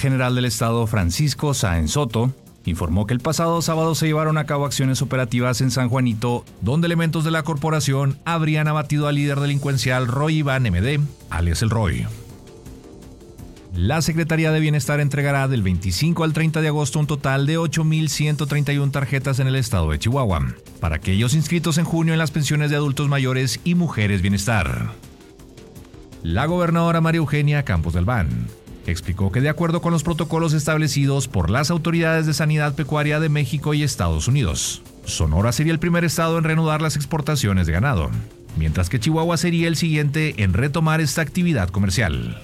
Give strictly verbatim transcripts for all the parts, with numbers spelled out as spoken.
General del Estado Francisco Sáenz Soto informó que el pasado sábado se llevaron a cabo acciones operativas en San Juanito, donde elementos de la corporación habrían abatido al líder delincuencial Roy Iván M D, alias el Roy. La Secretaría de Bienestar entregará del veinticinco al treinta de agosto un total de ocho mil ciento treinta y una tarjetas en el estado de Chihuahua, para aquellos inscritos en junio en las pensiones de adultos mayores y mujeres bienestar. La gobernadora María Eugenia Campos Delván explicó que de acuerdo con los protocolos establecidos por las autoridades de sanidad pecuaria de México y Estados Unidos, Sonora sería el primer estado en reanudar las exportaciones de ganado, mientras que Chihuahua sería el siguiente en retomar esta actividad comercial.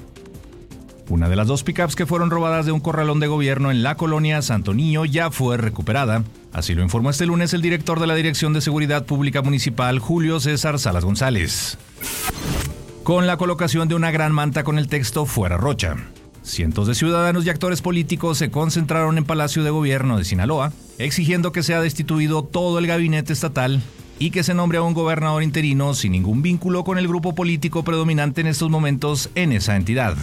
Una de las dos pickups que fueron robadas de un corralón de gobierno en la colonia Santo Niño ya fue recuperada, así lo informó este lunes el director de la Dirección de Seguridad Pública Municipal, Julio César Salas González. Con la colocación de una gran manta con el texto "Fuera Rocha", cientos de ciudadanos y actores políticos se concentraron en Palacio de Gobierno de Sinaloa, exigiendo que sea destituido todo el gabinete estatal y que se nombre a un gobernador interino sin ningún vínculo con el grupo político predominante en estos momentos en esa entidad.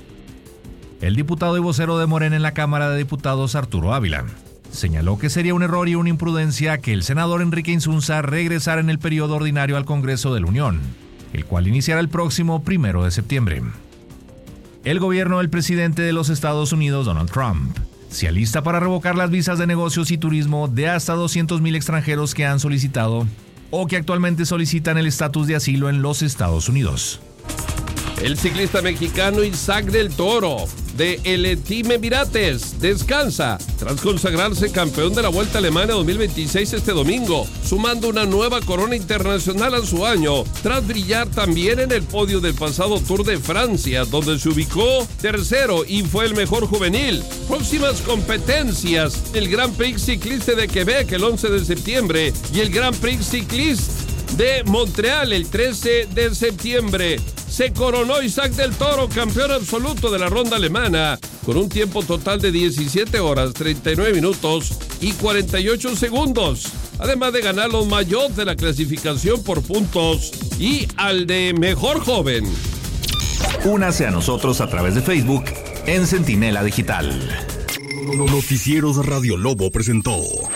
El diputado y vocero de Morena en la Cámara de Diputados, Arturo Ávila, señaló que sería un error y una imprudencia que el senador Enrique Insunza regresara en el periodo ordinario al Congreso de la Unión, el cual iniciará el próximo primero de septiembre. El gobierno del presidente de los Estados Unidos, Donald Trump, se alista para revocar las visas de negocios y turismo de hasta doscientos mil extranjeros que han solicitado o que actualmente solicitan el estatus de asilo en los Estados Unidos. El ciclista mexicano Isaac del Toro, de el Team Emirates, descansa tras consagrarse campeón de la Vuelta a Alemania dos mil veintiséis este domingo, sumando una nueva corona internacional a su año, tras brillar también en el podio del pasado Tour de Francia, donde se ubicó tercero y fue el mejor juvenil. Próximas competencias: el Grand Prix Cycliste de Quebec el once de septiembre y el Grand Prix Cycliste de Montreal el trece de septiembre. Se coronó Isaac del Toro campeón absoluto de la ronda alemana con un tiempo total de diecisiete horas, treinta y nueve minutos y cuarenta y ocho segundos, además de ganar los maillots de la clasificación por puntos y al de mejor joven. Únase a nosotros a través de Facebook en Centinela Digital. Noticieros Radio Lobo presentó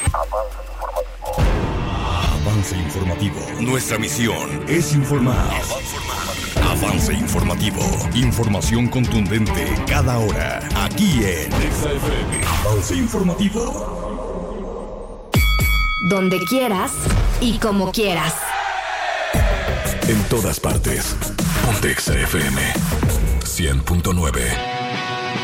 Avance Informativo. Nuestra misión es informar. Avance Informativo. Información contundente cada hora. Aquí en Exa F M. Avance Informativo. Donde quieras y como quieras. En todas partes. Ponte Exa F M cien punto nueve.